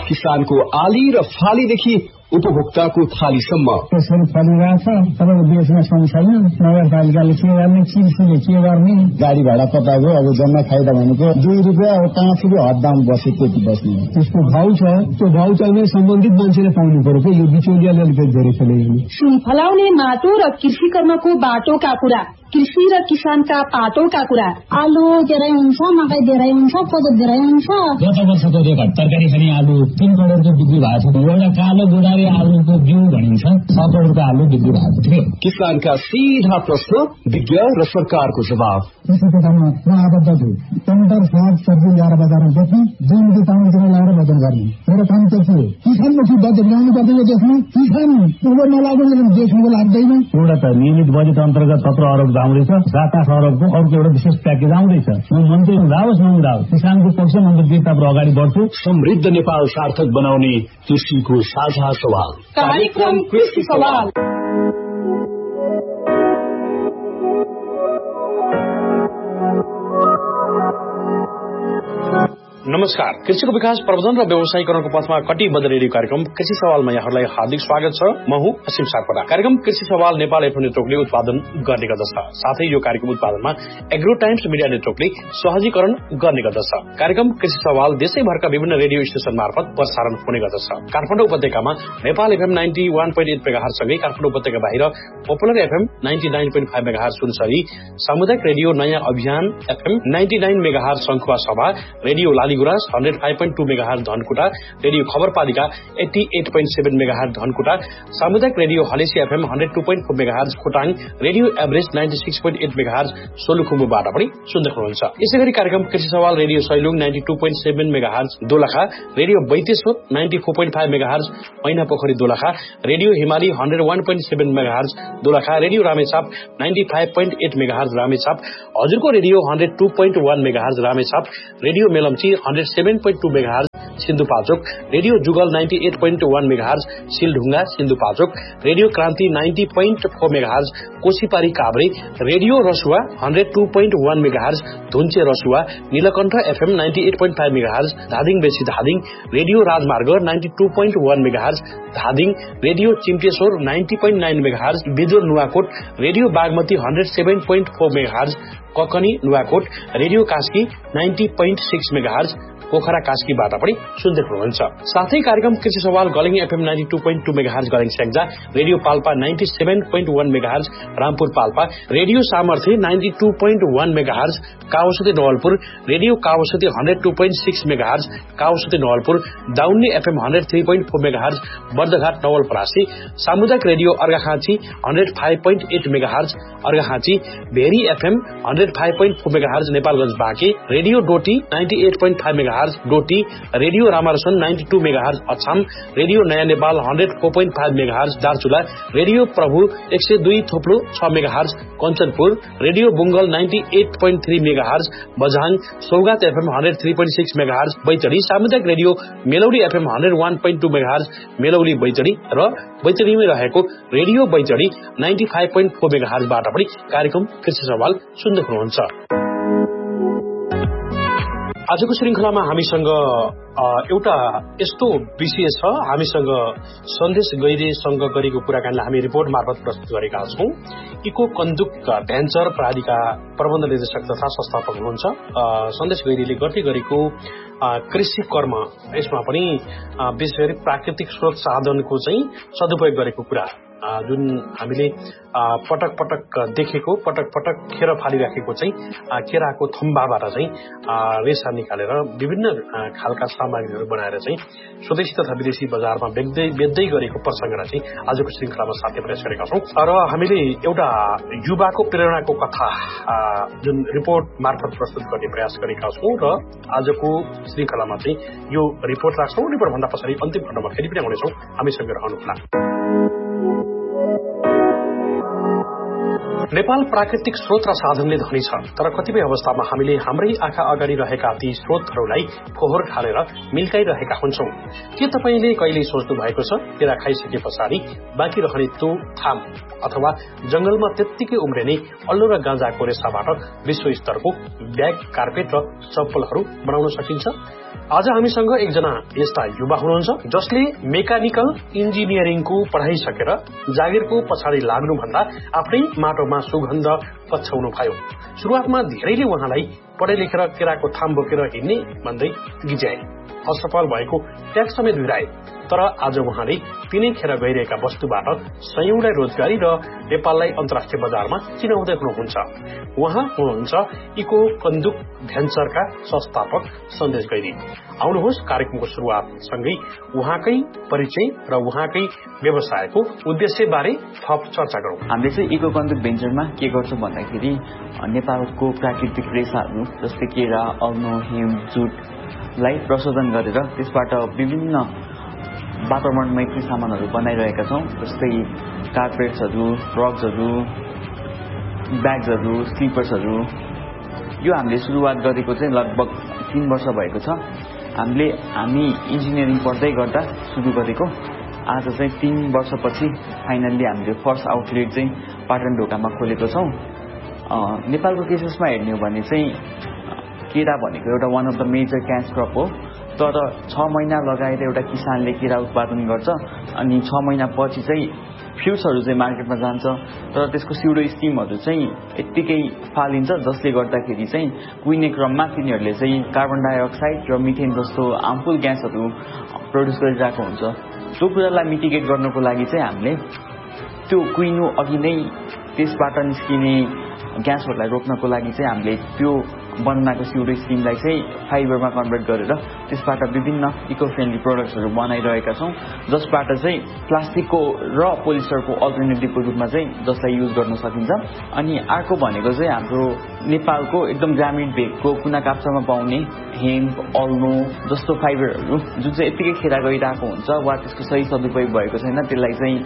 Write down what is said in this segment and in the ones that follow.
किसानको आली र फालीदेखि उपभोक्ताको थालीसम्म त्यसरी फलिरहेछ। तपाईँको देशमा सम छैन, नगरपालिकाले के गर्ने, कृषिले के गर्ने, गाडी भाडा कटाएको अब जम्मा फाइदा भनेको 2 रुपियाँ 5 रुपियाँ हद दाम बसे त्यति बस्ने। त्यसको भाउ छ, त्यो भाउ चाहिँ सम्बन्धित मान्छेले पाउनु पर्यो। यो बिचौलियाले अलिकति धेरै खेले। सुन फलाउने माटो र कृषि कर्मको बाटोका कुरा, कृषि र किसानका पाटोका कुरा। आलु धेरै हुन्छ, मकै धेरै हुन्छ, कोदो धेरै हुन्छ। गत वर्षको रेकर्ड तरकारी खाने आलु 3 करोडको बिक्री भएको छ। एउटा कालो बुढारी आलुको बिउ भनिन्छ 6 करोडको आलु बिक्री भएको थियो। किसानका सीधा प्रश्न, विज्ञ र सरकारको जवाब। कृषि क्षेत्रमा म आबद्ध छु। टमाटर, साग सब्जी ल्याएर बजारमा बेच्ने, 2 रुपियाँ तामातिर ल्याएर वजन गर्ने। मेरो काम के थियो? किसानमाथि बजेट ल्याउनु पर्दैन। देशमा किसान उभो नलाग्यो भने देशमा लाग्दैन। एउटा त नियमित बजेट अन्तर्गत 17 अरब आउँदैछ, 7-8 अरबको अर्को एउटा विशेष प्याकेज आउँदैछ। म मन्त्री हुँदाओस् नहुँदाओस् किसानको पक्षमा मन्त्रीताबाट अगाडि बढ्छु। समृद्ध नेपाल सार्थक बनाउने कृषिको साझा सवाल, कार्यक्रम कृषि सवाल। नमस्कार। कृषिको विकास प्रबन्धन र व्यवसायीकरणको पथमा कटिबद्ध रेडियो कार्यक्रम कृषि सवालमा यहाँहरूलाई हार्दिक स्वागत छ। म हुँ असीम सापकोटा। कार्यक्रम कृषि सवाल नेपाल एफएम नेटवर्कले उत्पादन गर्ने गर्दछ। साथै यो कार्यक्रम उत्पादनमा एग्रो टाइम्स मिडिया नेटवर्कले सहजीकरण गर्ने गर्दछ। कार्यक्रम कृषि सवाल देशैभरका विभिन्न रेडियो स्टेशन मार्फत प्रसारण हुने गर्दछ। काठमाडौँ उपत्यकामा नेपाल एफएम 91.8 मेगाहर्ज सँगै काठमाडौँ उपत्यका बाहिर पपुलर एफएम 99.5 मेगाहर्ज सुनसरी, सामुदायिक रेडियो नयाँ अभियान एफएम 99 मेगाहर्ज शंखुवा सभा, radio Laligurans 105.2 megahertz Dhankuta, radio खबरपालिका 88.7 megahertz Dhankuta, सामुदायिक radio Halesi FM 102.4 megahertz Khotang, radio average 96.8 megahertz सोलुखुम्बुबाट पनि सुन्दै हुनुहुन्छ। यसैगरी कार्यक्रम कृषि सवाल radio Sailung 92.7 megahertz Dolakha, radio Baiteshwar 94.5 megahertz मैनापोखरी Dolakha, radio हिमाली 101.7 megahertz Dolakha, radio Ramechhap 95.8 megahertz Ramechhap, हजुरको radio 102.1 megahertz Ramechhap, radio Melamchi 107.2 megahertz Sindhupalchok, radio जुगल 98.1 मेगाहर्ज सिलढुङ्गा सिन्धुपाल्चोक, रेडियो क्रान्ति 90.4 megahertz कोशीपारी Kavre, radio Rasuwa 102.1 megahertz धुन्चे Rasuwa, Neelkanth FM 98.5 megahertz Dhading बेसी धादिङ, रेडियो राजमार्ग 92.1 megahertz Dhading, radio चिम्टेश्वर 90.9 megahertz Bidur Nuwakot, radio Bagmati 107.4 megahertz Kakani Nuwakot, radio Kaski 90.6 megahertz Pokhara कास्कीबाट पनि सुन्दै हुनुहुन्छ। साथै कार्यक्रम कृषि सवाल गलेङ FM 92.2 megahertz गलेङ Syangja, radio Palpa 97.1 megahertz Rampur Palpa, radio सामर्थ्य 92.1 megahertz काउसुते Nawalpur, radio काउसुते 102.6 megahertz काउसुते Nawalpur, दाउन्ने एफएम 103.4 मेगाहर्ज बर्दघाट नवलपरासी, सामुदायिक radio Arghakhanchi 105.8 megahertz Arghakhanchi, very FM 105.4 megahertz Nepalgunj Banke, radio Doti 98.5 megahertz Doti, radio रामारसन 92 megahertz Achham, radio नयाँ नेपाल 104.5 मेगाहर्ज दार्चुला, रेडियो प्रभु 102.6 megahertz Kanchanpur, radio बुङ्गल 98.3 megahertz Bajhang, सौगात एफएम 103.6 मेगाहर्ज बैतडी, सामुदायिक radio Melauli FM 101.2 megahertz Melauli Baitadi र बैतडीमै रहेको रेडियो बैतडी 95.4 मेगाहर्जबाट पनि कार्यक्रम कृषि सवाल सुन्दै हुनुहुन्छ। आजको श्रृंखलामा हामीसँग एउटा यस्तो विषय छ, हामीसँग सन्देश गैरेसँग गरेको कुराकानीलाई हामी रिपोर्ट मार्फत प्रस्तुत गरेका छौं। इको कन्दुक भेन्चर प्रणालीका प्रबन्ध निर्देशक तथा संस्थापक हुनुहुन्छ सन्देश गैरेले गर्दै गरेको कृषि कर्म, यसमा पनि विशेष गरी प्राकृतिक स्रोत साधनको चाहिँ सदुपयोग गरेको कुरा जुन हामीले पटक पटक देखेको, पटक पटक खेर फालिराखेको चाहिँ केराको थम्बाबाट चाहिँ रेसा निकालेर विभिन्न खालका सामग्रीहरू बनाएर चाहिँ स्वदेशी तथा विदेशी बजारमा बेच्दै गरेको प्रसंगलाई चाहिँ आजको श्रृंखलामा साथै प्रयास गरेका छौं। र हामीले एउटा युवाको प्रेरणाको कथा जुन रिपोर्ट मार्फत प्रस्तुत गर्ने प्रयास गरेका छौं र आजको श्रृंखलामा चाहिँ यो रिपोर्ट राख्छौं। रिपोर्ट भन्दा पछाडि अन्तिम खण्डमा फेरि पनि आउनेछौं। हामीसँग रहनुहोला। नेपाल प्राकृतिक स्रोत र साधनले धनी छ, तर कतिपय अवस्थामा हामीले हाम्रै आँखा अगाडि रहेका ती स्रोतहरूलाई फोहोर खालेर मिल्काइरहेका हुन्छौं। के तपाईले कहिले सोच्नु भएको छ केरा खाइसके पछाडि बाँकी रहने त्यो थाम अथवा जंगलमा त्यत्तिकै उम्रिने अल्लो र गाँजाको रेसाबाट विश्व स्तरको ब्याग, कार्पेट र चप्पलहरू बनाउन सकिन्छ? आज हामीसँग एकजना यस्ता युवा हुनुहुन्छ जसले मेकानिकल इन्जिनियरिङको पढाइ सकेर जागिरको पछाडि लाग्नुभन्दा आफ्नै माटोमा सुगन्ध पछ्याउनु भयो। शुरूआतमा धेरैले उहाँलाई पढे लेखेर केराको थाम बोकेर हिँड्ने भन्दै गिज्याए, असफल भएको ट्याग समेत भिराए। तर आज उहाँले तिनै खेर गइरहेका वस्तुबाट सयौंलाई रोजगारी र नेपाललाई अन्तर्राष्ट्रिय बजारमा चिनाउँदै हुनुहुन्छ। उहाँ हुनुहुन्छ इको कन्दुक भेन्चरका संस्थापक सन्देश गैरी। आउनुहोस् कार्यक्रमको शुरूआत सँगै उहाँकै परिचय र उहाँकै व्यवसायको उद्देश्य बारे थप चर्चा गरौं। हामीले चाहिँ इको कन्दुक भेन्चरमा के गर्छौं भन्दाखेरि नेपालको प्राकृतिक रेसाहरू जस्तै केरा, अल्नो, हिम, जुटलाई प्रशोधन गरेर त्यसबाट विभिन्न वातावरण मैत्री सामानहरू बनाइरहेका छौं। जस्तै कार्पेट्सहरू, रग्सहरू, ब्याग्सहरू, स्लिपर्सहरू। यो हामीले सुरुवात गरेको चाहिँ लगभग 3 वर्ष भएको छ। हामी इन्जिनियरिङ पढ्दै गर्दा सुरु गरेको। आज चाहिँ 3 वर्षपछि फाइनल्ली हामीले फर्स्ट आउटलेट चाहिँ पाटनढोकामा खोलेको छौं। नेपालको केसेसमा हेर्ने हो भने चाहिँ केरा भनेको एउटा one of the major cash crop हो। तर 6 महिना लगाएर एउटा किसानले केरा उत्पादन गर्छ अनि 6 महिना पछि चाहिँ फ्रुट्सहरू चाहिँ मार्केटमा जान्छ। तर त्यसको स्युडो स्टिमहरू चाहिँ यत्तिकै फालिन्छ, जसले गर्दाखेरि चाहिँ कुहिने क्रममा तिनीहरूले चाहिँ कार्बन डाइअक्साइड र मिथेन जस्तो हार्मफुल ग्यासहरू प्रड्युस गरिरहेको हुन्छ। त्यो कुरालाई मिटिगेट गर्नको लागि चाहिँ हामीले त्यो कुहिनु अघि नै त्यसबाट निस्किने ग्यासहरूलाई रोक्नको लागि चाहिँ हामीले त्यो बनाएको स्युडो स्टिमलाई चाहिँ फाइबरमा कन्भर्ट गरेर त्यसबाट विभिन्न इको फ्रेन्डली प्रोडक्ट्सहरू बनाइरहेका छौं, जसबाट चाहिँ प्लास्टिकको र पोलिस्टरको अल्टरनेटिभको रूपमा चाहिँ जसलाई युज गर्न सकिन्छ। अनि अर्को भनेको चाहिँ हाम्रो नेपालको एकदम ग्रामीण भेगको कुना काप्चामा पाउने हेम्प, अल्नो जस्तो फाइबरहरू जुन चाहिँ यत्तिकै खेर गइरहेको हुन्छ वा त्यसको सही सदुपयोग भएको छैन, त्यसलाई चाहिँ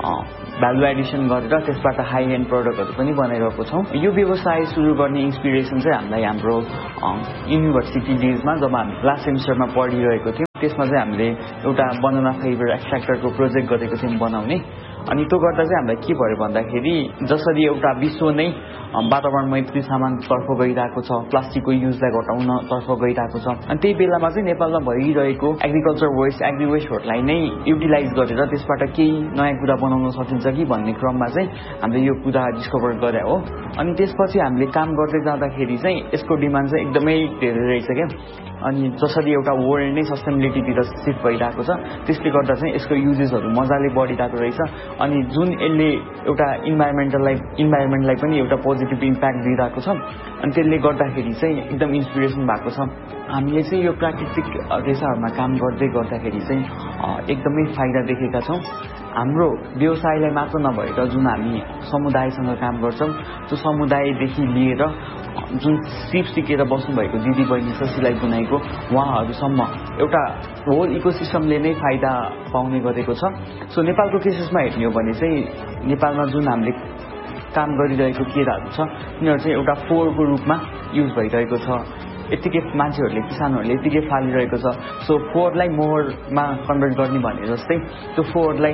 भ्यालु एडिसन गरेर त्यसबाट हाई एन्ड प्रोडक्टहरू पनि बनाइरहेको छौं। यो व्यवसाय सुरु गर्ने इन्सपिरेसन चाहिँ हामीलाई हाम्रो युनिभर्सिटी डेजमा जब हामी लास्ट सेमिस्टरमा पढिरहेको थियौँ, त्यसमा चाहिँ हामीले एउटा बनाना फाइबर एक्सट्र्याक्टरको प्रोजेक्ट गरेको थियौँ बनाउने। अनि त्यो गर्दा चाहिँ हामीलाई के भयो भन्दाखेरि जसरी एउटा विश्व नै वातावरण मैत्री सामानतर्फ गइरहेको छ, प्लास्टिकको युजलाई घटाउनतर्फ गइरहेको छ, अनि त्यही बेलामा चाहिँ नेपालमा भइरहेको एग्रिकल्चर वेस्ट, एग्री वेस्टहरूलाई नै युटिलाइज गरेर त्यसबाट केही नयाँ कुरा बनाउन सकिन्छ कि भन्ने क्रममा चाहिँ हामीले यो कुरा डिस्कभर गरे हो। अनि त्यसपछि हामीले काम गर्दै जाँदाखेरि चाहिँ यसको डिमान्ड चाहिँ एकदमै धेरै रहेछ क्या। अनि जसरी एउटा वर्ल्ड नै सस्टेनेबिलिटीतिर शिफ्ट भइरहेको छ, त्यसले गर्दा चाहिँ यसको युजेसहरू मजाले बढिरहेको रहेछ। अनि जुन यसले एउटा इन्भाइरोमेन्टलाई पनि एउटा पोजिटिभ इम्प्याक्ट दिइरहेको छ, अनि त्यसले गर्दाखेरि चाहिँ एकदम इन्सपिरेसन भएको छ। हामीले चाहिँ यो प्राकृतिक रेसाहरूमा काम गर्दै गर्दाखेरि चाहिँ एकदमै फाइदा देखेका छौं। हाम्रो व्यवसायलाई मात्र नभएर जुन हामी समुदायसँग काम गर्छौं, त्यो समुदायदेखि लिएर जुन सिप सिकेर बस्नुभएको दिदी बहिनी छ सिलाइ बुनाइको उहाँहरूसम्म एउटा होल इकोसिस्टमले नै फाइदा पाउने गरेको छ। सो नेपालको केसेसमा हेर्ने हो भने चाहिँ नेपालमा जुन हामीले काम गरिरहेको केराहरू छ तिनीहरू चाहिँ एउटा फोहोरको रूपमा युज भइरहेको छ। यतिकै मान्छेहरूले, किसानहरूले यतिकै फालिरहेको छ। सो फोहोरलाई मोहरमा कन्भर्ट गर्ने भने जस्तै त्यो फोहोरलाई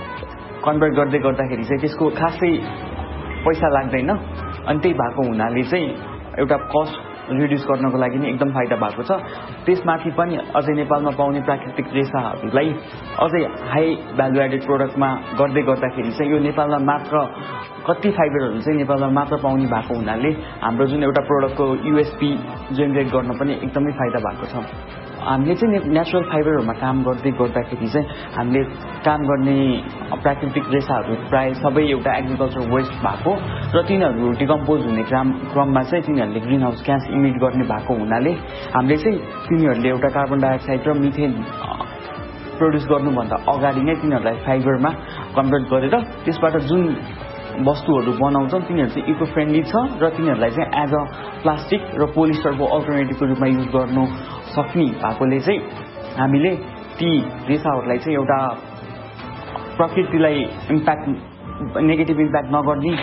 कन्भर्ट गर्दै गर्दाखेरि चाहिँ त्यसको खासै पैसा लाग्दैन, अनि त्यही भएको हुनाले चाहिँ एउटा कस्ट रिड्युस गर्नको लागि नै एकदम फाइदा भएको छ। त्यसमाथि पनि अझै नेपालमा पाउने प्राकृतिक रेसाहरूलाई अझै हाई भ्यालु एडेड प्रोडक्टमा गर्दै गर्दाखेरि चाहिँ यो नेपालमा मात्र कति फाइबरहरू चाहिँ नेपालमा मात्र पाउने भएको हुनाले हाम्रो जुन एउटा प्रोडक्टको युएसपी जेनेरेट गर्न पनि एकदमै फाइदा भएको छ। हामीले चाहिँ नेचुरल फाइबरहरूमा काम गर्दै गर्दाखेरि चाहिँ हामीले काम गर्ने प्राकृतिक रेसाहरू प्राय सबै एउटा एग्रिकल्चर वेस्ट भएको र तिनीहरू डिकम्पोज हुने क्रममा चाहिँ तिनीहरूले ग्रिन हाउस ग्यास इमिट गर्ने भएको हुनाले हामीले चाहिँ तिनीहरूले एउटा कार्बन डाइअक्साइड र मिथेन प्रड्युस गर्नुभन्दा अगाडि नै तिनीहरूलाई फाइबरमा कन्भर्ट गरेर त्यसबाट जुन वस्तुहरू बनाउँछौँ तिनीहरू चाहिँ इको फ्रेन्डली छ र तिनीहरूलाई चाहिँ एज अ प्लास्टिक र पोलिस्टरको अल्टरनेटिभको रूपमा युज गर्नु सक्ने भएकोले चाहिँ हामीले ती रेसाहरूलाई चाहिँ एउटा प्रकृतिलाई नेगेटिभ इम्प्याक्ट नगर्ने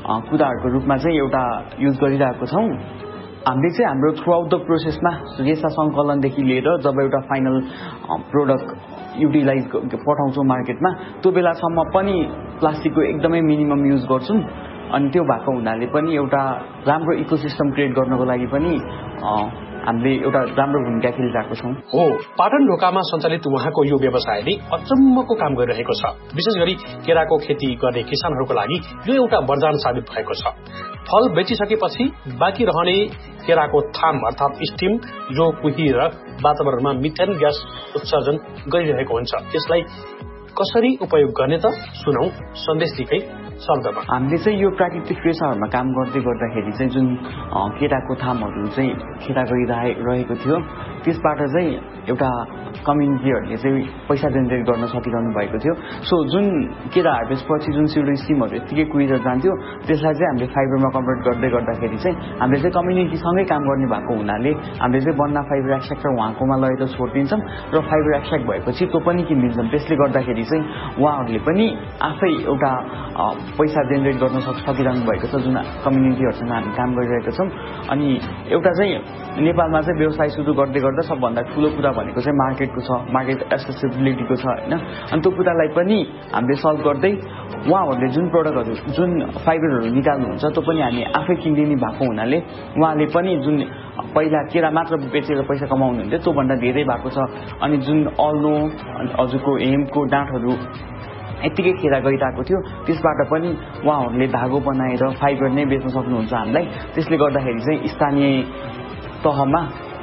कुराहरूको रूपमा चाहिँ एउटा युज गरिरहेको छौँ। हामीले चाहिँ हाम्रो थ्रु आउट द प्रोसेसमा रेसा सङ्कलनदेखि लिएर जब एउटा फाइनल प्रोडक्ट युटिलाइज पठाउँछौँ मार्केटमा त्यो बेलासम्म पनि प्लास्टिकको एकदमै मिनिमम युज गर्छौँ। अनि त्यो भएको हुनाले पनि एउटा राम्रो इकोसिस्टम क्रिएट गर्नको लागि पनि हामीले एउटा राम्रो भूमिका खेलिरहेको छौँ। हो, पाटन ढोकामा सञ्चालित उहाँको यो व्यवसायले अचम्मको काम गरिरहेको छ। विशेष गरी केराको खेती गर्ने किसानहरूको लागि यो एउटा वरदान साबित भएको छ। फल बेचिसकेपछि बाँकी रहने केराको थाम अर्थात स्टिम जो कुहिएर वातावरणमा मिथेन ग्यास उत्सर्जन गरिरहेको हुन्छ, त्यसलाई कसरी उपयोग गर्ने त सुनौ सन्देशजीकै शब्दमा। हामीले चाहिँ यो प्राकृतिक रेसाहरूमा काम गर्दै गर्दाखेरि चाहिँ जुन केराको थामहरू चाहिँ खेरा गइरहेको थियो त्यसबाट चाहिँ एउटा कम्युनिटीहरूले चाहिँ पैसा जेनेरेट गर्न सकिरहनु भएको थियो। सो जुन केरा हार्भेस्ट पछि जुन सिउडो स्टिमहरू यत्तिकै कुहिएर जान्थ्यो त्यसलाई चाहिँ हामीले फाइबरमा कन्भर्ट गर्दै गर्दाखेरि चाहिँ हामीले चाहिँ कम्युनिटीसँगै काम गर्ने भएको हुनाले हामीले चाहिँ बन्ना फाइबर एक्सट्र्याक्टर उहाँकोमा लगेर छोडिदिन्छौँ र फाइबर एक्सट्र्याक्ट भएपछि त्यो पनि किनिदिन्छौँ। त्यसले गर्दाखेरि चाहिँ उहाँहरूले पनि आफै एउटा पैसा जेनेरेट गर्न सकिरहनु भएको छ जुन कम्युनिटीहरूसँग हामी काम गरिरहेका छौँ। अनि एउटा चाहिँ नेपालमा चाहिँ व्यवसाय सुरु गर्दै गर्दा सबभन्दा ठुलो कुरा भनेको चाहिँ मार्केटको छ, मार्केट एक्सेसिबिलिटीको छ होइन। अनि त्यो कुरालाई पनि हामीले सल्भ गर्दै उहाँहरूले जुन प्रडक्टहरू जुन फाइबरहरू निकाल्नुहुन्छ त्यो पनि हामी आफै किनिदिने भएको हुनाले उहाँले पनि जुन पहिला केरा मात्र बेचेर पैसा कमाउनुहुन्थ्यो त्योभन्दा धेरै भएको छ। अनि जुन अल्लो हजुरको हेमको डाँठहरू यत्तिकै खेरा गइरहेको थियो त्यसबाट पनि उहाँहरूले धागो बनाएर फाइबर नै बेच्न सक्नुहुन्छ हामीलाई। त्यसले गर्दाखेरि चाहिँ स्थानीय तहमा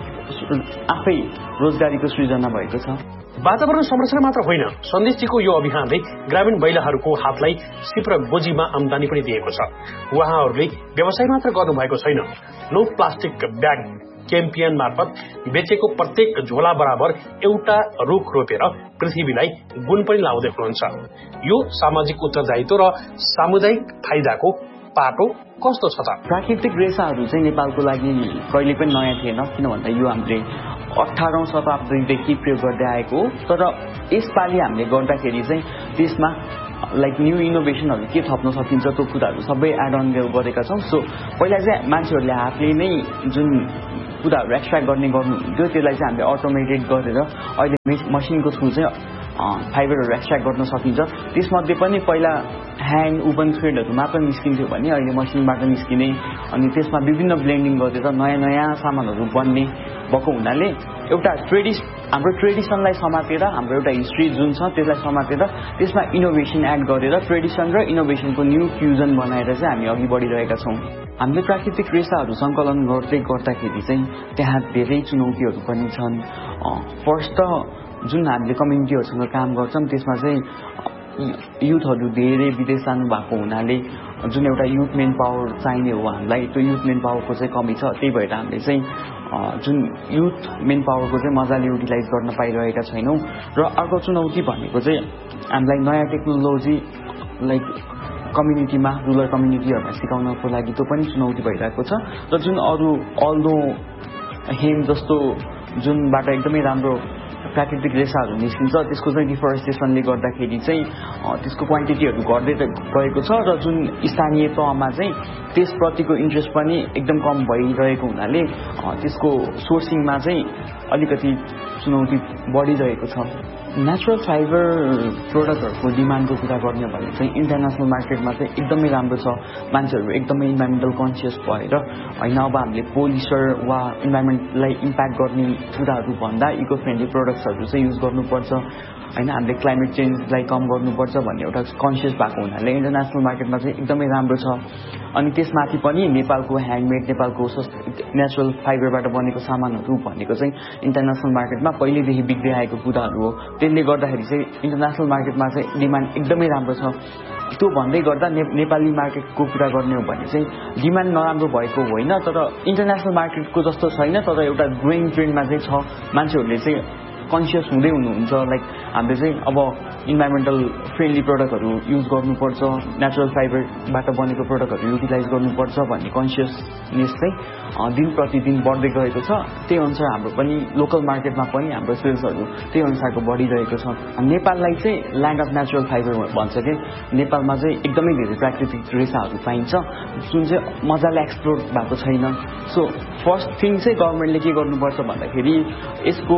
आफै रोजगारीको सृजना भएको छ। वातावरण संरक्षण मात्र होइन, सन्देशजीको यो अभियानले ग्रामीण महिलाहरूको हातलाई सिप र गोजीमा आमदानी पनि दिएको छ। उहाँहरूले व्यवसाय मात्र गर्नुभएको छैन, नो प्लास्टिक ब्याग क्याम्पियन मार्फत बेचेको प्रत्येक झोला बराबर एउटा रुख रोपेर पृथ्वीलाई गुण पनि लाउँदै हुनुहुन्छ। यो सामाजिक उत्तरदायित्व र सामुदायिक फाइदाको पाटो कस्तो छ त? प्राकृतिक रेसाहरू चाहिँ नेपालको लागि कहिले पनि नयाँ थिएन, किन भन्दा यो हामीले 18औं शताब्दीदेखि प्रयोग गर्दै आएको हो। तर यसपालि हामीले गर्दाखेरि चाहिँ त्यसमा लाइक न्यू इनोभेसनहरू के थप्न सकिन्छ त्यो कुराहरू सबै एड अन गरेका छौँ। सो पहिला चाहिँ मान्छेहरूले हातले नै जुन कुराहरू एक्सट्र्याक्ट गर्नुहुन्थ्यो त्यसलाई चाहिँ हामीले अटोमेटेड गरेर अहिले मसिनको थ्रु चाहिँ फाइबरहरू एक्सट्र्याक्ट गर्न सकिन्छ। त्यसमध्ये पनि पहिला ह्यान्ड वुबन थ्रेडहरू मात्र निस्किन्थ्यो भने अहिले मसिनबाट निस्किने अनि त्यसमा विभिन्न ब्लेन्डिङ गरेर नयाँ नयाँ सामानहरू बन्ने भएको हुनाले एउटा हाम्रो ट्रेडिसनलाई समातेर हाम्रो एउटा हिस्ट्री जुन छ त्यसलाई समातेर त्यसमा इनोभेसन एड गरेर ट्रेडिसन र इनोभेसनको न्यू फ्युजन बनाएर चाहिँ हामी अघि बढिरहेका छौँ। हामीले प्राकृतिक रेसाहरू सङ्कलन गर्दै गर्दाखेरि चाहिँ त्यहाँ धेरै चुनौतीहरू पनि छन्। फर्स्ट त जुन हामीले कम्युनिटीहरूसँग काम गर्छौँ त्यसमा चाहिँ युथहरू धेरै विदेश जानु भएको हुनाले जुन एउटा युथ मेन पावर चाहिने हो हामीलाई, त्यो युथ मेन पावरको चाहिँ कमी छ। त्यही भएर हामीले चाहिँ जुन युथ मेन पावरको चाहिँ मजाले युटिलाइज गर्न पाइरहेका छैनौँ। र अर्को चुनौती भनेको चाहिँ हामीलाई नयाँ टेक्नोलोजी लाइक कम्युनिटीमा रुरल कम्युनिटीहरूमा सिकाउनको लागि त्यो पनि चुनौती भइरहेको छ। र जुन अरू अल्दो हेम जस्तो जुनबाट एकदमै राम्रो प्राकृतिक रेसाहरू निस्किन्छ त्यसको चाहिँ डिफरेस्टेसनले गर्दाखेरि चाहिँ त्यसको क्वान्टिटीहरू घट्दै गएको छ र जुन स्थानीय तहमा चाहिँ त्यसप्रतिको इन्ट्रेस्ट पनि एकदम कम भइरहेको हुनाले त्यसको सोर्सिङमा चाहिँ अलिकति चुनौती बढिरहेको छ। नेचुरल फाइबर प्रोडक्टहरूको डिमान्डको कुरा गर्ने भने चाहिँ इन्टरनेसनल मार्केटमा चाहिँ एकदमै राम्रो छ। मान्छेहरू एकदमै इन्भाइरोमेन्टल कन्सियस भएर होइन अब हामीले पोल्युसन वा इन्भाइरोमेन्टलाई इम्प्याक्ट गर्ने कुराहरू भन्दा इको फ्रेन्डली प्रोडक्ट्सहरू चाहिँ युज गर्नुपर्छ होइन, हामीले क्लाइमेट चेन्जलाई कम गर्नुपर्छ भन्ने एउटा कन्सियस भएको हुनाले इन्टरनेसनल मार्केटमा चाहिँ एकदमै राम्रो छ। अनि त्यसमाथि पनि नेपालको ह्यान्डमेड नेपालको नेचुरल फाइबरबाट बनेको सामानहरू भनेको चाहिँ इन्टरनेसनल मार्केटमा पहिलेदेखि बिग्दै आएको कुराहरू हो। त्यसले गर्दाखेरि चाहिँ इन्टरनेसनल मार्केटमा चाहिँ डिमान्ड एकदमै राम्रो छ। त्यो भन्दै गर्दा नेपाली मार्केटको कुरा गर्ने हो भने चाहिँ डिमान्ड नराम्रो भएको होइन, तर इन्टरनेसनल मार्केटको जस्तो छैन, तर एउटा ग्रोइङ ट्रेन्डमा चाहिँ छ। मान्छेहरूले चाहिँ कन्सियस हुँदै हुनुहुन्छ। लाइक हामीले चाहिँ अब इन्भाइरोमेन्टल फ्रेन्डली प्रोडक्टहरू युज गर्नुपर्छ, नेचुरल फाइबरबाट बनेको प्रोडक्टहरू युटिलाइज गर्नुपर्छ भन्ने कन्सियसनेस चाहिँ दिन प्रतिदिन बढ्दै गएको छ। त्यही अनुसार हाम्रो पनि लोकल मार्केटमा पनि हाम्रो सेल्सहरू त्यही अनुसारको बढिरहेको छ। नेपाललाई चाहिँ ल्यान्ड अफ नेचुरल फाइबर भन्छ कि नेपालमा चाहिँ एकदमै धेरै प्राकृतिक रेसाहरू पाइन्छ जुन चाहिँ मजाले एक्सप्लोर भएको छैन। सो फर्स्ट थिङ चाहिँ गभर्मेन्टले के गर्नुपर्छ भन्दाखेरि यसको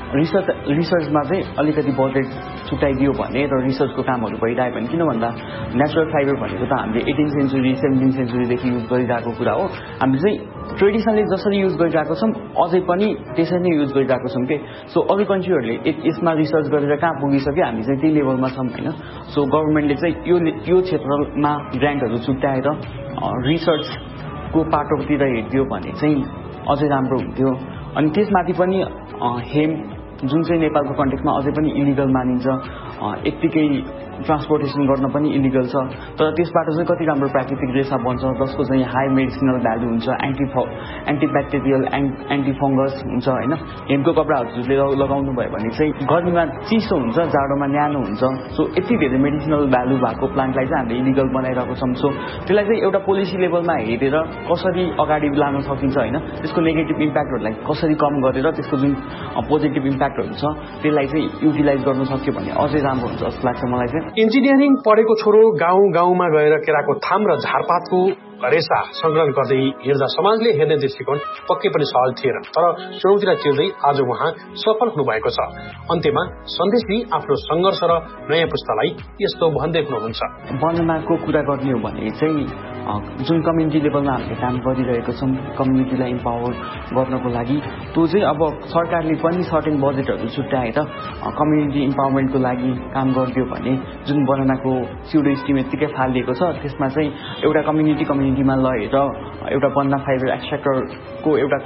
रिसर्चमा चाहिँ अलिकति बजेट छुट्याइदियो भने र रिसर्चको कामहरू भइरह्यो भने, किन भन्दा नेचुरल फाइबर भनेको त हामीले 18th सेन्चुरी 17th सेन्चुरीदेखि युज गरिरहेको कुरा हो। हामीले चाहिँ ट्रेडिसनली जसरी युज गरिरहेको छौँ अझै पनि त्यसरी नै युज गरिरहेको छौँ कि। सो अरू कन्ट्रीहरूले यसमा रिसर्च गरेर कहाँ पुगिसक्यो, हामी चाहिँ त्यही लेभलमा छौँ होइन। सो गभर्मेन्टले चाहिँ यो क्षेत्रमा ग्रान्टहरू छुट्याएर रिसर्चको पाटोतिर हेरिदियो भने चाहिँ अझै राम्रो हुन्थ्यो। अनि त्यसमाथि पनि हेम जुन चाहिँ नेपालको कन्टेक्समा अझै पनि इलिगल मानिन्छ, यत्तिकै ट्रान्सपोर्टेसन गर्न पनि इलिगल छ, तर त्यसबाट चाहिँ कति राम्रो प्राकृतिक रेसा बन्छ जसको चाहिँ हाई मेडिसिनल भ्यालु हुन्छ, एन्टिब्याक्टेरियल एन्टी फङ्गस हुन्छ होइन। हेमको कपडाहरूले लगाउनु भयो भने चाहिँ गर्मीमा चिसो हुन्छ, जाडोमा न्यानो हुन्छ। सो यति धेरै मेडिसिनल भ्यालु भएको प्लान्टलाई चाहिँ हामीले इलिगल बनाइरहेको छौँ। सो त्यसलाई चाहिँ एउटा पोलिसी लेभलमा हेरेर कसरी अगाडि लान सकिन्छ होइन, त्यसको नेगेटिभ इम्प्याक्टहरूलाई कसरी कम गरेर त्यसको जुन पोजिटिभ इम्प्याक्टहरू छ त्यसलाई चाहिँ युटिलाइज गर्न सक्यो भने अझै राम्रो हुन्छ जस्तो लाग्छ मलाई चाहिँ। इन्जिनियरिङ पढेको छोरो गाउँ गाउँमा गएर केराको थाम र झारपातको रेसा संग्रहण गर्दै हिँड्दा समाजले हेर्ने दृष्टिकोण पक्कै पनि सहज थिएन, तर चुनौतीलाई चिर्दै आज उहाँ सफल हुनुभएको छ। अन्त्यमा सन्देश दिई आफ्नो संघर्ष र नयाँ पुस्तालाई यस्तो भन्दै हुनुहुन्छ। बनानाको कुरा गर्ने हो भने चाहिँ जुन कम्युनिटी लेभलमा हामीले काम गरिरहेको छौँ कम्युनिटीलाई इम्पावर गर्नको लागि, त्यो चाहिँ अब सरकारले पनि सर्टेन बजेटहरू छुट्याएर कम्युनिटी इम्पावरमेन्टको लागि काम गरिदियो भने जुन बनानाको स्युडो स्टिम यत्तिकै फालिएको छ त्यसमा चाहिँ एउटा कम्युनिटीमा लगेर एउटा बनाना फाइबर एक्सट्र्याक्टरको एउटा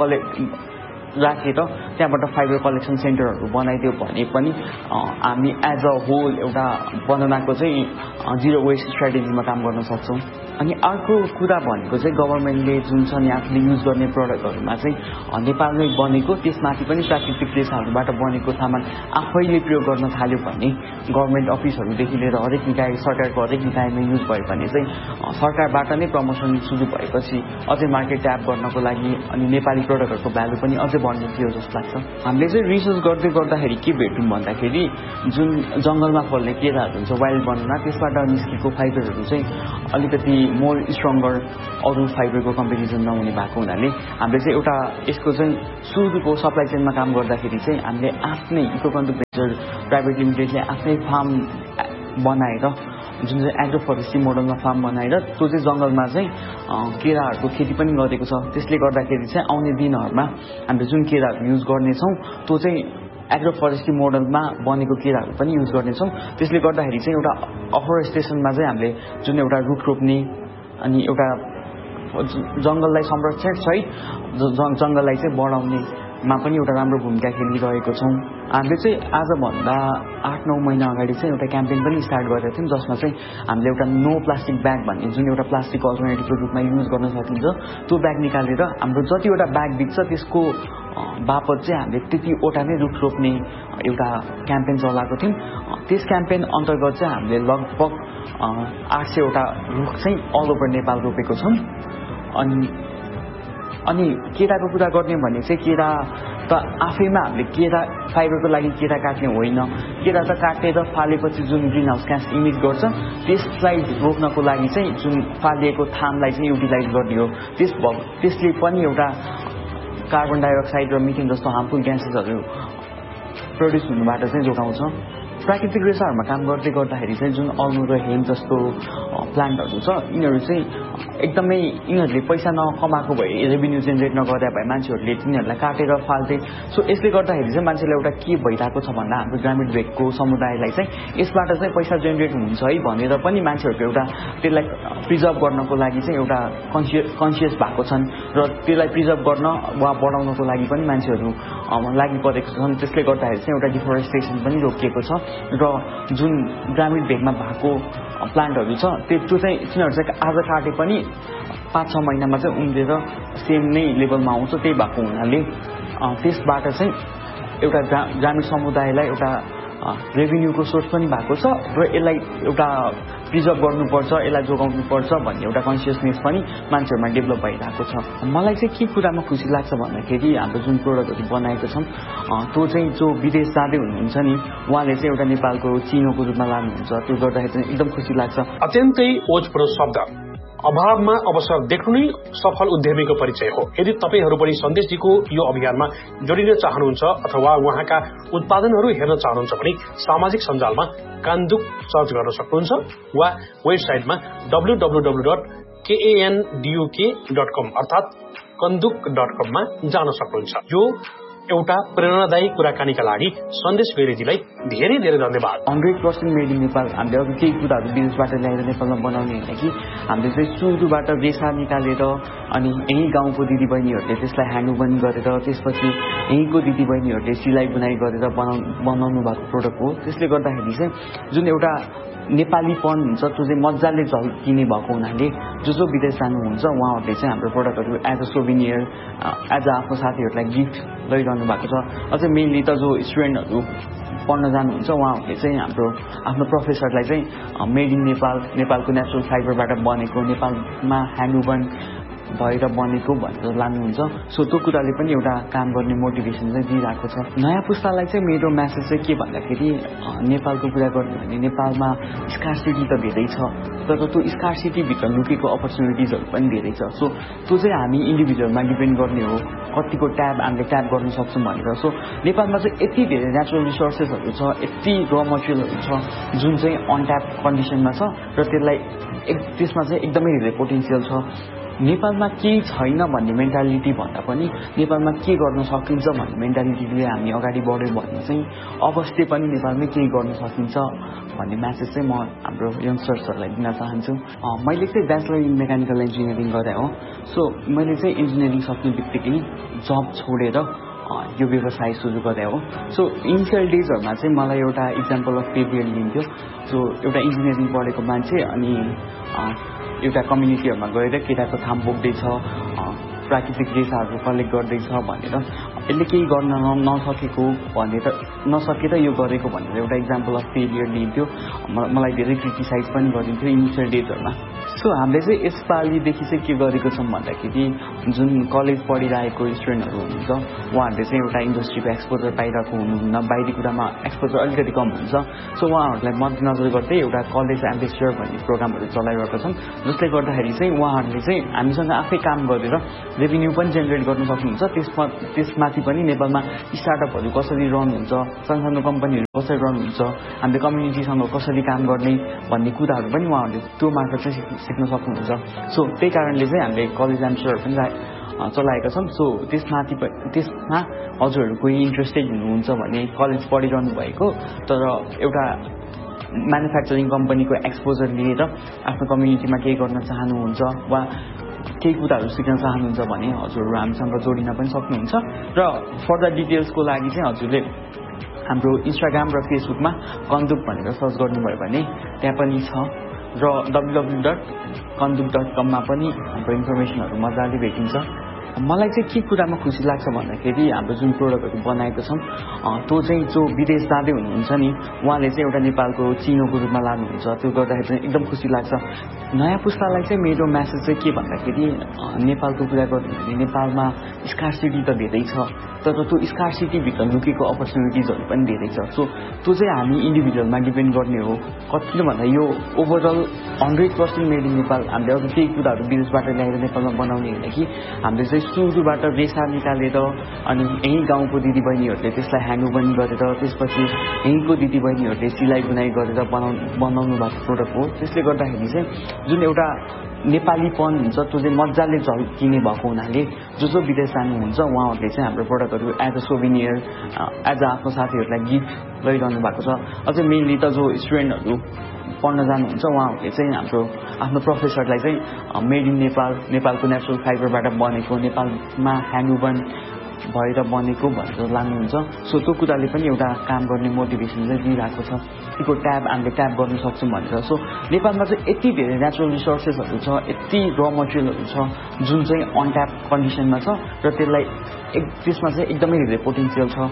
राखेर त्यहाँबाट फाइबर कलेक्सन सेन्टरहरू बनाइदियो भने पनि हामी एज अ होल एउटा बनानाको चाहिँ जिरो वेस्ट स्ट्राटेजीमा काम गर्न सक्छौँ। अनि अर्को कुरा भनेको चाहिँ गभर्मेन्टले जुन छ नि आफूले युज गर्ने प्रडक्टहरूमा चाहिँ नेपालमै बनेको त्यसमाथि पनि प्राकृतिक रेसाहरूबाट बनेको सामान आफैले प्रयोग गर्न थाल्यो भने गभर्मेन्ट अफिसहरूदेखि लिएर हरेक निकाय सरकारको हरेक निकायमा युज भयो भने चाहिँ सरकारबाट नै प्रमोसन सुरु भएपछि अझै मार्केट ट्याप गर्नको लागि अनि नेपाली प्रडक्टहरूको भ्यालु पनि अझै बढ्ने थियो जस्तो लाग्छ। हामीले चाहिँ रिसर्च गर्दै गर्दाखेरि के भेट्यौँ भन्दाखेरि जुन जङ्गलमा फल्ने केराहरू हुन्छ वाइल्ड बनाना त्यसबाट निस्केको फाइबरहरू चाहिँ अलिकति मोर स्ट्रङ्गर अरू फाइबरको कम्पेरिजन नहुने भएको हुनाले हामीले चाहिँ एउटा यसको चाहिँ सुरुको सप्लाई चेनमा काम गर्दाखेरि चाहिँ हामीले आफ्नै इकोकन्ट्री भेन्चर प्राइभेट लिमिटेडले आफ्नै फार्म बनाएर जुन चाहिँ एग्रो फरेस्ट्री मोडलमा फार्म बनाएर त्यो चाहिँ जङ्गलमा चाहिँ केराहरूको खेती पनि गरेको छ। त्यसले गर्दाखेरि चाहिँ आउने दिनहरूमा हामीले जुन केराहरू युज गर्नेछौँ त्यो चाहिँ एग्रो फरेस्ट्री मोडलमा बनेको केराहरू पनि युज गर्नेछौँ। त्यसले गर्दाखेरि चाहिँ एउटा अफोरेस्टेसनमा चाहिँ हामीले जुन एउटा रुख रोप्ने अनि एउटा जङ्गललाई संरक्षण सहित जङ्गललाई चाहिँ बढाउनेमा पनि एउटा राम्रो भूमिका खेलिरहेको छौँ। हामीले चाहिँ आजभन्दा 8-9 महिना अगाडि चाहिँ एउटा क्याम्पेन पनि स्टार्ट गरेको थियौँ जसमा चाहिँ हामीले एउटा नो प्लास्टिक ब्याग भन्ने जुन एउटा प्लास्टिकको अल्टरनेटिभको रूपमा युज गर्न सकिन्छ त्यो ब्याग निकालेर हाम्रो जतिवटा ब्याग बिग्छ त्यसको बापत चाहिँ हामीले त्यतिवटा नै रुख रोप्ने एउटा क्याम्पेन चलाएको थियौँ। त्यस क्याम्पेन अन्तर्गत चाहिँ हामीले लगभग 800 वटा रुख चाहिँ अल ओभर नेपाल रोपेको छौँ। अनि केराको कुरा गर्ने भने चाहिँ केरा त आफैमा हामीले केरा फाइबरको लागि केरा काट्ने होइन, केरा त काटेर फालेपछि जुन ग्रिन हाउस ग्यास इमिट गर्छ त्यसलाई रोक्नको लागि चाहिँ जुन फालिएको थामलाई चाहिँ युटिलाइज गर्ने हो। त्यसले पनि एउटा कार्बन डाइअक्साइड र मिथेन जस्तो हार्मफुल ग्यासेसहरू प्रड्युस हुनुबाट चाहिँ जोगाउँछ। प्राकृतिक रेसाहरूमा काम गर्दै गर्दाखेरि चाहिँ जुन अल्नु र हेम जस्तो प्लान्टहरू छ यिनीहरू चाहिँ एकदमै यिनीहरूले पैसा नकमाएको भए रेभेन्यू जेनेरेट नगरे भए मान्छेहरूले तिनीहरूलाई काटेर फाल्थे। सो यसले गर्दाखेरि चाहिँ मान्छेलाई एउटा के भइरहेको छ भन्दा हाम्रो ग्रामीण भेगको समुदायलाई चाहिँ यसबाट चाहिँ पैसा जेनेरेट हुन्छ है भनेर पनि मान्छेहरूको एउटा त्यसलाई प्रिजर्भ गर्नको लागि चाहिँ एउटा कन्सियस भएको छन् र त्यसलाई प्रिजर्भ गर्न वा बढाउनको लागि पनि मान्छेहरू लागि परेको छन्। त्यसले गर्दाखेरि चाहिँ एउटा डिफोरेस्टेसन पनि रोकिएको छ र जुन ग्रामीण भेगमा भएको प्लान्टहरू छ त्यो चाहिँ तिनीहरू चाहिँ आज काटे पनि 5-6 महिनामा चाहिँ उम्रेर सेम नै लेभलमा आउँछ। त्यही भएको हुनाले त्यसबाट चाहिँ एउटा ग्रामीण समुदायलाई एउटा रेभिन्यूको सोर्स पनि भएको छ र यसलाई एउटा प्रिजर्भ गर्नुपर्छ, यसलाई जोगाउनुपर्छ भन्ने एउटा कन्सियसनेस पनि मान्छेहरूमा डेभलप भइरहेको छ। मलाई चाहिँ के कुरामा खुसी लाग्छ भन्दाखेरि हाम्रो जुन प्रोडक्टहरू बनाएको छौँ त्यो चाहिँ जो विदेश जाँदै हुनुहुन्छ नि उहाँले चाहिँ एउटा नेपालको चिनोको रूपमा लानुहुन्छ, त्यो गर्दाखेरि चाहिँ एकदम खुसी लाग्छ। अत्यन्तै ओजपूर्ण शब्द अभावमा अवसर देख्नु नै सफल उद्यमीको परिचय हो। यदि तपाईहरू पनि सन्देशजीको यो अभियानमा जोडिन चाहनुहुन्छ अथवा उहाँका उत्पादनहरू हेर्न चाहनुहुन्छ भने सामाजिक सञ्जालमा कान्दुक सर्च गर्न सक्नुहुन्छ वा वेबसाइटमा www.kanduk.com अर्थात कन्दुक.com मा जान सक्नुहुन्छ। यो एउटा प्रेरणादायी कुराकानीका लागि सन्देश बेरेजीलाई धेरै धेरै धन्यवाद। 100% मेड इन नेपाल। हामीले अरू केही कुराहरू विदेशबाट ल्याएर नेपालमा बनाउने होइन कि हामीले चाहिँ सुरुबाट रेसा निकालेर अनि यही गाउँको दिदीबहिनीहरूले त्यसलाई ह्यान्डवुमन गरेर त्यसपछि यहीँको दिदीबहिनीहरूले सिलाइ बुनाइ गरेर बनाउनु भएको प्रोडक्ट हो। त्यसले गर्दाखेरि चाहिँ जुन एउटा नेपालीपन हुन्छ त्यो चाहिँ मजाले झल्किने भएको हुनाले जो विदेश जानुहुन्छ उहाँहरूले चाहिँ हाम्रो प्रोडक्टहरू as a souvenir as a आफ्नो साथीहरूलाई गिफ्ट लैरहनु भएको छ। अझै मेनली त जो स्टुडेन्टहरू पढ्न जानुहुन्छ उहाँहरूले चाहिँ हाम्रो आफ्नो प्रोफेसरलाई चाहिँ मेड इन नेपाल, नेपालको नेचुरल फाइबरबाट बनेको, नेपालमा ह्यान्डवुमन भएर बनेको भनेर लानुहुन्छ। सो त्यो कुराले पनि एउटा काम गर्ने मोटिभेसन चाहिँ दिइरहेको छ। नयाँ पुस्तालाई चाहिँ मेरो म्यासेज चाहिँ के भन्दाखेरि नेपालको कुरा गर्ने भने नेपालमा स्कार्सिटी त धेरै छ तर त्यो स्कार्सिटीभित्र लुकेको अपर्च्युनिटिजहरू पनि धेरै छ। सो त्यो चाहिँ हामी इन्डिभिजुअलमा डिपेन्ड गर्ने हो कतिको हामीले ट्याप गर्न सक्छौँ भनेर। सो नेपालमा चाहिँ यति धेरै नेचुरल रिसोर्सेसहरू छ, यति र मटेरियलहरू छ जुन चाहिँ अनट्याप कन्डिसनमा छ र त्यसमा चाहिँ एकदमै धेरै पोटेन्सियल छ। नेपालमा केही छैन भन्ने मेन्टालिटी भन्दा पनि नेपालमा के गर्न सकिन्छ भन्ने मेन्टालिटीले हामी अगाडि बढ्यो भने चाहिँ अवश्य पनि नेपालमै केही गर्न सकिन्छ भन्ने म्यासेज चाहिँ म हाम्रो यङ्स्टर्सहरूलाई दिन चाहन्छु। मैले चाहिँ ब्याचलर इन मेकानिकल इन्जिनियरिङ गरेँ हो। सो मैले चाहिँ इन्जिनियरिङ सक्ने बित्तिकै जब छोडेर यो व्यवसाय सुरु गरेँ हो। सो इनिसियल डेजहरूमा चाहिँ मलाई एउटा इक्जाम्पल अफ पेपियर लिन्थ्यो। सो एउटा इन्जिनियरिङ पढेको मान्छे अनि एउटा कम्युनिटीहरूमा गएर केटाको थाम बोक्दैछ, प्राकृतिक रेसाहरू कलेक्ट गर्दैछ भनेर यसले केही गर्न नसकेको नसकेर यो गरेको भनेर एउटा इक्जाम्पल अफ फेलियर लिन्थ्यो। मलाई धेरै क्रिटिसाइज पनि गरिन्थ्यो इनिसियल डेजहरूमा। सो हामीले चाहिँ यसपालिदेखि चाहिँ के गरेको छौँ भन्दाखेरि जुन कलेज पढिरहेको स्टुडेन्टहरू हुनुहुन्छ उहाँहरूले चाहिँ एउटा इन्डस्ट्रीको एक्सपोजर पाइरहेको हुनुहुन्न, बाहिरी कुरामा एक्सपोजर अलिकति कम हुन्छ। सो उहाँहरूलाई मध्यनजर गर्दै एउटा कलेज एम्बेसडर भन्ने प्रोग्रामहरू चलाइरहेका छन् जसले गर्दाखेरि चाहिँ उहाँहरूले चाहिँ हामीसँग आफै काम गरेर रेभिन्यू पनि जेनेरेट गर्न सक्नुहुन्छ। त्यसमाथि पनि नेपालमा स्टार्टअपहरू कसरी रन हुन्छ, सानो कम्पनीहरू कसरी रन हुन्छ, हामीले कम्युनिटीसँग कसरी काम गर्ने भन्ने कुराहरू पनि उहाँहरूले त्यो मार्फत चाहिँ सिक्न सक्नुहुन्छ। सो त्यही कारणले चाहिँ हामीले कलेज एम्बेसडर पनि चलाएका छौँ। सो त्यसमा हजुरहरू कोही इन्ट्रेस्टेड हुनुहुन्छ भने कलेज पढिरहनु भएको तर एउटा म्यानुफ्याक्चरिङ कम्पनीको एक्सपोजर लिएर आफ्नो कम्युनिटीमा केही गर्न चाहनुहुन्छ वा केही कुराहरू सिक्न चाहनुहुन्छ भने हजुरहरू हामीसँग जोडिन पनि सक्नुहुन्छ। र फर्दर डिटेल्सको लागि चाहिँ हजुरले हाम्रो इन्स्टाग्राम र फेसबुकमा कन्दुक भनेर सर्च गर्नुभयो भने त्यहाँ पनि छ र www.kanduk.com मा पनि हाम्रो इन्फर्मेसनहरू मजाले भेटिन्छ। मलाई चाहिँ के कुरामा खुसी लाग्छ भन्दाखेरि हाम्रो जुन प्रोडक्टहरू बनाएको छौँ त्यो चाहिँ जो विदेश जाँदै हुनुहुन्छ नि उहाँले चाहिँ एउटा नेपालको चिनोको रूपमा लानुहुन्छ, त्यो गर्दाखेरि चाहिँ एकदम खुसी लाग्छ। नयाँ पुस्तालाई चाहिँ मेरो म्यासेज चाहिँ के भन्दाखेरि नेपालको कुरा गर्ने भने नेपालमा स्कार्सिटी त धेरै छ तर त्यो स्कार्सिटीभित्र लुकेको अपर्च्युनिटिजहरू पनि धेरै छ। सो त्यो चाहिँ हामी इन्डिभिजुअलमा डिपेन्ड गर्ने हो कतिले भन्दा यो ओभरअल 100% मेड इन नेपाल। हामीले अरू केही कुराहरू विदेशबाट ल्याएर नेपालमा बनाउने होइन कि हामीले चाहिँ सुरुबाट रेसा निकालेर अनि यही गाउँको दिदीबहिनीहरूले त्यसलाई ह्यान्डवुमन गरेर त्यसपछि यहीँको दिदीबहिनीहरूले सिलाइ बुनाइ गरेर बनाउनु भएको प्रोडक्ट हो। त्यसले गर्दाखेरि चाहिँ जुन एउटा नेपालीपन हुन्छ त्यो चाहिँ मजाले झल्किने भएको हुनाले जो विदेश जानुहुन्छ उहाँहरूले चाहिँ हाम्रो प्रोडक्टहरू as a souvenir as a आफ्नो साथीहरूलाई गिफ्ट लैरहनु भएको छ। अझै मेनली त जो स्टुडेन्टहरू पढ्न जानुहुन्छ उहाँहरूले चाहिँ हाम्रो आफ्नो प्रोफेसरलाई चाहिँ मेड इन नेपाल, नेपालको नेचुरल फाइबरबाट बनेको, नेपालमा ह्यान्डवुमन भएर बनेको भनेर लानुहुन्छ। सो त्यो कुराले पनि एउटा काम गर्ने मोटिभेसन चाहिँ दिइरहेको छ त्यो हामीले ट्याप गर्न सक्छौँ भनेर। सो नेपालमा चाहिँ यति धेरै नेचुरल रिसोर्सेसहरू छ, यति र मटेरियलहरू छ जुन चाहिँ अनट्याप कन्डिसनमा छ र त्यसमा चाहिँ एकदमै धेरै पोटेन्सियल छ।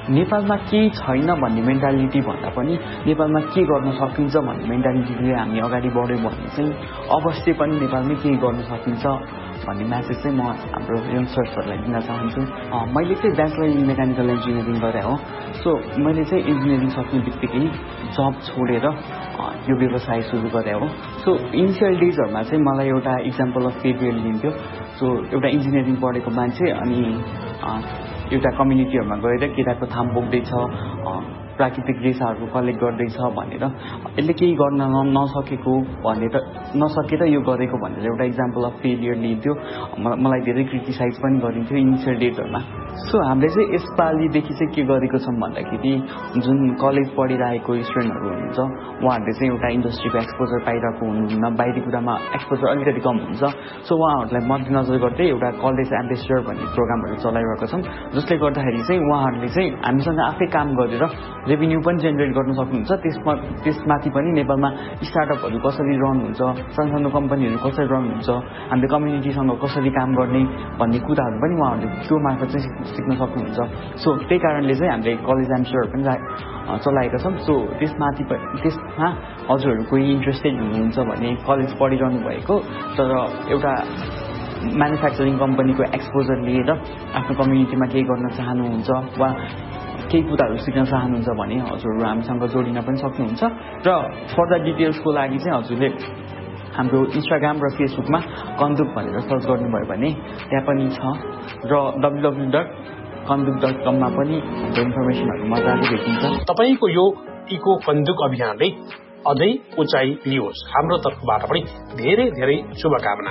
नेपालमा केही छैन भन्ने मेन्टालिटी भन्दा पनि नेपालमा के गर्न सकिन्छ भन्ने मेन्टालिटीले हामी अगाडि बढ्यो भने चाहिँ अवश्य पनि नेपालमै केही गर्न सकिन्छ भन्ने म्यासेज चाहिँ म हाम्रो यङ्स्टर्सहरूलाई दिन चाहन्छु। मैले चाहिँ ब्याचलर इन मेकानिकल इन्जिनियरिङ गरेँ हो। सो मैले चाहिँ इन्जिनियरिङ सक्ने बित्तिकै जब छोडेर यो व्यवसाय सुरु गरेँ हो। सो इनिसियल डेजहरूमा चाहिँ मलाई एउटा इक्जाम्पल अफ फेलियर लिन्थ्यो। सो एउटा इन्जिनियरिङ पढेको मान्छे अनि एउटा कम्युनिटीहरूमा गएर केटाको थाम बोक्दैछ, प्राकृतिक रेसाहरू कलेक्ट गर्दैछ भनेर यसले केही गर्न नसकेको भनेर नसकेर यो गरेको भनेर एउटा इक्जाम्पल अफ फेलियर लिन्थ्यो। मलाई धेरै क्रिटिसाइज पनि गरिन्थ्यो इनिसियल डेजहरूमा। सो हामीले चाहिँ यसपालिदेखि चाहिँ के गरेको छौँ भन्दाखेरि जुन कलेज पढिरहेको स्टुडेन्टहरू हुनुहुन्छ उहाँहरूले चाहिँ एउटा इन्डस्ट्रीको एक्सपोजर पाइरहेको हुनुहुन्न, बाहिरी कुरामा एक्सपोजर अलिकति कम हुन्छ। सो उहाँहरूलाई मध्यनजर गर्दै एउटा कलेज एम्बेसडर भन्ने प्रोग्रामहरू चलाइरहेको छौँ, जसले गर्दाखेरि चाहिँ उहाँहरूले चाहिँ हामीसँग आफै काम गरेर रेभिन्यू पनि जेनेरेट गर्न सक्नुहुन्छ। त्यसमाथि पनि नेपालमा स्टार्टअपहरू कसरी रन हुन्छ, सानो कम्पनीहरू कसरी रन हुन्छ, हामीले कम्युनिटीसँग कसरी काम गर्ने भन्ने कुराहरू पनि उहाँहरूले त्यो मार्फत चाहिँ सिक्न सक्नुहुन्छ। सो त्यही कारणले चाहिँ हामीले कलेज एम्बेसडर पनि चलाएका छौँ। सो त्यसमा हजुरहरू कोही इन्ट्रेस्टेड हुनुहुन्छ भने कलेज पढिरहनु भएको तर एउटा म्यानुफ्याक्चरिङ कम्पनीको एक्सपोजर लिएर आफ्नो कम्युनिटीमा केही गर्न चाहनुहुन्छ वा केही कुराहरू सिक्न चाहनुहुन्छ भने हजुरहरू हामीसँग जोडिन पनि सक्नुहुन्छ। र फर्दर डिटेल्सको लागि चाहिँ हजुरले हाम्रो इन्स्टाग्राम र फेसबुकमा कन्दुक भनेर सर्च गर्नुभयो भने त्यहाँ पनि छ र www.kanduk.com मा पनि इन्फर्मेसनहरू मजाले भेटिन्छ। तपाईको यो इको कन्दुक अभियानले अझै उचाइ लियोस्। हाम्रो तर्फबाट पनि धेरै धेरै शुभकामना।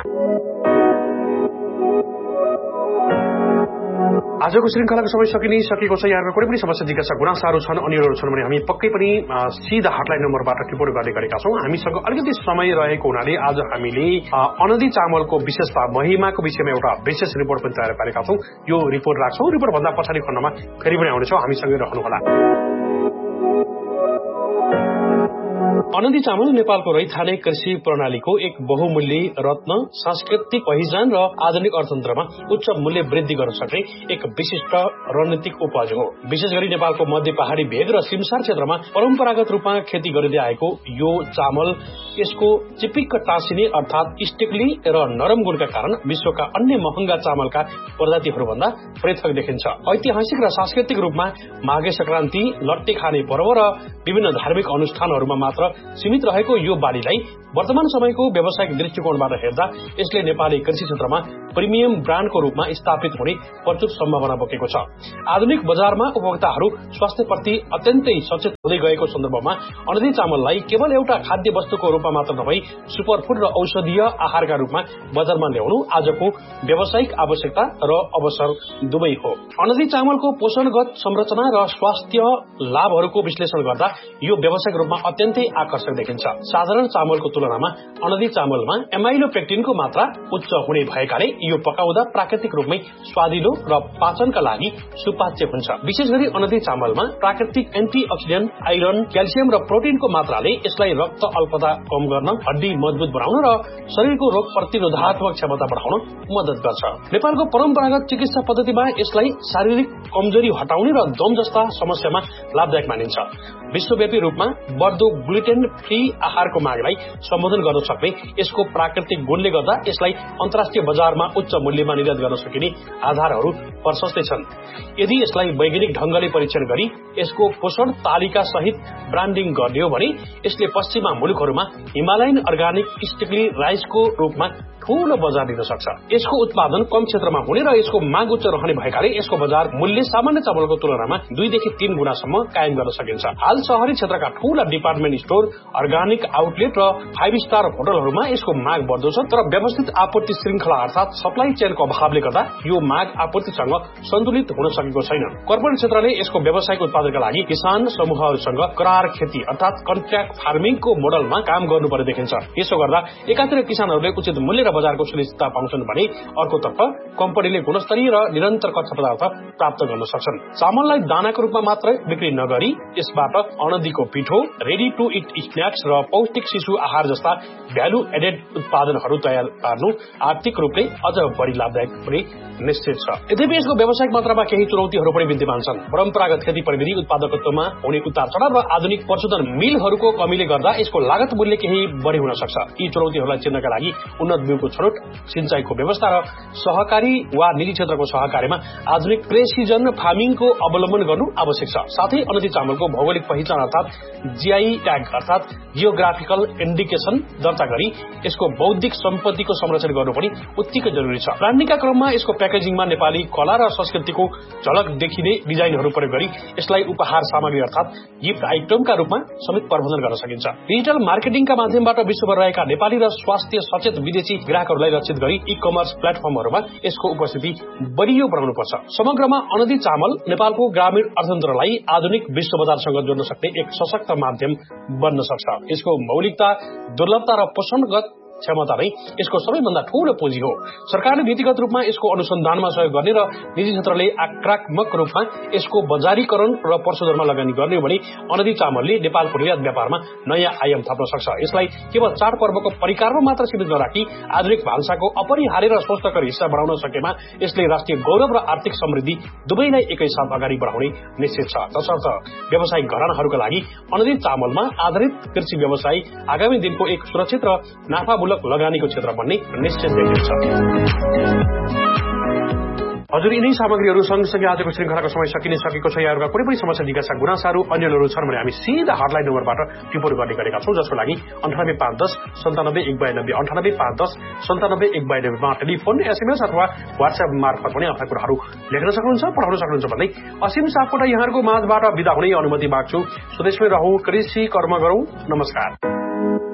आजको श्रृङ्खलाको समय सकिएको छ। यहाँको कुनै पनि समस्या जिज्ञासा गुनासाहरू छन्, अनिहरू छन् भने हामी पक्कै पनि सिधा हटलाइन नम्बरबाट रिपोर्ट गर्ने गरेका छौँ। हामीसँग अलिकति समय रहेको हुनाले आज हामीले अनदी चामलको विशेषता महिमाको विषयमा एउटा विशेष रिपोर्ट पनि तयार पारेका छौँ। यो रिपोर्ट राख्छौँ। रिपोर्ट भन्दा पछाडि खण्डमा फेरि पनि आउनेछौँ। हामीसँगै रहनुहोला। अनदी चामल नेपालको रैथाने कृषि प्रणालीको एक बहुमूल्य रत्न, सांस्कृतिक पहिचान र आधुनिक अर्थतन्त्रमा उच्च मूल्य वृद्धि गर्न सक्ने एक विशिष्ट रणनीतिक उपज हो। विशेष गरी नेपालको मध्य पहाड़ी भेग र सिमसार क्षेत्रमा परम्परागत रूपमा खेती गरिँदै आएको यो चामल यसको चिपिक्क टाँसिने अर्थात स्टिकली र नरम गुणका कारण विश्वका अन्य महँगा चामलका प्रजातिहरूभन्दा पृथक देखिन्छ। ऐतिहासिक र सांस्कृतिक रूपमा माघे संक्रान्ति, लट्टे खाने पर्व र विभिन्न धार्मिक अनुष्ठानहरूमा मात्र सीमित रहेको यो बालीलाई वर्तमान समयको व्यावसायिक दृष्टिकोणबाट हेर्दा यसले नेपाली कृषि क्षेत्रमा प्रिमियम ब्रान्डको रूपमा स्थापित हुने प्रचुर सम्भावना बोकेको छ। आधुनिक बजारमा उपभोक्ताहरू स्वास्थ्यप्रति अत्यन्तै सचेत हुँदै गएको सन्दर्भमा अनदी चामललाई केवल एउटा खाद्य वस्तुको रूपमा मात्र नभई सुपरफुड र औषधीय आहारका रूपमा बजारमा ल्याउनु आजको व्यावसायिक आवश्यकता र अवसर दुवै हो। अनदी चामलको पोषणगत संरचना र स्वास्थ्य लाभहरूको विश्लेषण गर्दा यो व्यावसायिक रूपमा अत्यन्तै आकर्षक देखिन्छ। साधारण चामलको तुलनामा अनदी चामलमा एमाइलोपेक्टिनको मात्रा उच्च हुने भएकाले यो पकाउँदा प्राकृतिक रूपमै स्वादिलो र पाचनका लागि सुपाच्य हुन्छ। विशेष गरी अनदी चामलमा प्राकृतिक एन्टीअक्सिडेन्ट, आइरन, क्याल्सियम र प्रोटिनको मात्राले यसलाई रक्त अल्पता कम गर्न, हड्डी मजबुत बनाउन र शरीरको रोग प्रतिरोधात्मक क्षमता बढाउन मद्दत गर्छ। नेपालको परम्परागत चिकित्सा पद्धतिमा यसलाई शारीरिक कमजोरी हटाउने र दम जस्ता समस्यामा लाभदायक मानिन्छ। विश्वव्यापी रूपमा बढ्दो ग्लुटेन फ्री आहारको मागलाई सम्बोधन गर्न सक्ने यसको प्राकृतिक गुणले गर्दा यसलाई अन्तर्राष्ट्रिय बजारमा उच्च मूल्यमा निर्यात गर्न सकिने आधारहरू प्रशस्तै छन्। यदि यसलाई वैज्ञानिक ढंगले परीक्षण गरी यसको पोषण तालिका सहित ब्रान्डिङ गर्ने हो भने यसले पश्चिमा मुलुकहरूमा हिमालयन अर्गानिक स्टिकली राइसको रूपमा ठूलो बजार दिन सक्छ। यसको उत्पादन कम क्षेत्रमा हुने र यसको माग उच्च रहने भएकाले यसको बजार मूल्य सामान्य चामलको तुलनामा 2 देखि 3 गुणासम्म कायम गर्न सकिन्छ। हाल शहरी क्षेत्रका ठूला डिपार्टमेन्ट स्टोर, अर्गानिक आउटलेट र 5 स्टार होटलहरूमा यसको माग बढ्दो छ। तर व्यवस्थित आपूर्ति श्रृंखला अर्थात सप्लाई चेनको अभावले गर्दा यो माग आपूर्तिसँग सन्तुलित हुन सकेको छैन। कर्पोरेट क्षेत्रले यसको व्यावसायिक उत्पादनका लागि किसान समूहहरूसँग करार खेती अर्थात कन्ट्र्याक्ट फार्मिङको मोडलमा काम गर्नुपर्ने देखिन्छ। यसो गर्दा एकातिर किसानहरूले उचित मूल्य र बजारको सुनिश्चितता पाउँछन् भने अर्कोतर्फ कम्पनीले गुणस्तरीय र निरन्तर कच्चा पदार्थ प्राप्त गर्न सक्छन्। चामललाई दानाको रूपमा मात्र बिक्री नगरी गरी यसबाट अनदीको पिठो, रेडी टु इट स्न्याक्स र पौष्टिक शिशु आहार जस्ता भ्यालु एडेड उत्पादनहरू तयार पार्नु आर्थिक रूपले अझ बढी लाभदायक हुने निश्चित छ। यद्यपि यसको व्यावसायिक मात्रामा केही चुनौतीहरू पनि विद्यमान छन्। परम्परागत खेती प्रविधि उत्पादकत्वमा हुने उतार चढाव र आधुनिक प्रशोधन मिलहरूको कमीले गर्दा यसको लागत मूल्य केही बढी हुन सक्छ। यी चुनौतीहरूलाई चिन्नका लागि उन्नत बिउको छनौट, सिंचाइको व्यवस्था र सहकारी वा निजी क्षेत्रको सहकार्यमा आधुनिक प्रेसिजन फार्मिङको अवलम्बन गर्नु आवश्यक छ। साथै अनदी चामलको भौगोलिक पहिचान अर्थात जीआई ट्याग अर्थात जियोग्राफिकल इन्डिकेसन दर्ता गरी यसको बौद्धिक सम्पत्तिको संरक्षण गर्नु पनि उत्तिकै जरुरी छ। ब्रान्डिङका क्रममा यसको प्याकेजिङमा नेपाली कला र संस्कृतिको झलक देखिने डिजाइनहरू प्रयोग गरी यसलाई उपहार सामग्री अर्थात गिफ्ट आइटमका रूपमा समेत प्रबन्धन गर्न सकिन्छ। डिजिटल मार्केटिङका माध्यमबाट विश्वभर रहेका नेपाली र स्वास्थ्य सचेत विदेशी ग्राहकहरूलाई लक्षित गरी ई कमर्स प्लेटफर्महरूमा यसको उपस्थिति बलियो बनाउनुपर्छ। समग्रमा अनदी चामल नेपालको ग्रामीण अर्थतन्त्रलाई आधुनिक विश्व बजारसँग जोड्न सक्ने एक सशक्त माध्यम बन्न सक्छ। यसको मौलिकता, दुर्लभता र पोषणगत क्षमता नै यसको सबैभन्दा ठूलो पुँजी हो। सरकारले नीतिगत रूपमा यसको अनुसन्धानमा सहयोग गर्ने र निजी क्षेत्रले आक्रामक रूपमा यसको बजारीकरण र प्रशोधनमा लगानी गर्ने भने अनदी चामलले नेपालको निर्यात व्यापारमा नयाँ आयाम थप्न सक्छ। यसलाई केवल चाडपर्वको परिकारमा मात्र सीमित नराखी आधुनिक भान्साको अपरिहार्य र स्वस्थकर हिस्सा बनाउन सकेमा यसले राष्ट्रिय गौरव र आर्थिक समृद्धि दुवैलाई एकैसाथ अगाडि बढाउने निश्चित छ। तसर्थ व्यावसायिक घरानाहरूका लागि अनदी चामलमा आधारित कृषि व्यवसाय आगामी दिनको एक सुरक्षित र नाफामूलक लगानीको क्षेत्र बन्ने निश्चित देखिन्छ। हजुर, यिनै सामग्रीहरू सँगसँगै आजको श्रृंखलाको समय सकिएको छ। यहाँहरूका कुनै पनि समस्या, जिज्ञासा, गुनासाहरू, अन्यहरू छन् भने हामी सीधा हटलाइन नम्बरबाट टिप्पणी गर्ने गरेका छौं, जसको लागि 98 510 97 192 98 510 97 192 मा टेलिफोन, एसएमएस अथवा व्हाट्सएप मार्फत पनि आफ्ना कुराहरू लेख्न सक्नुहुन्छ, पठाउन सक्नुहुन्छ भन्दै असीम सापकोटा यहाँहरूको माझबाट बिदा हुने अनुमति माग्छु। स्वदेशमै रहौं, कृषि कर्म गरौं। नमस्कार।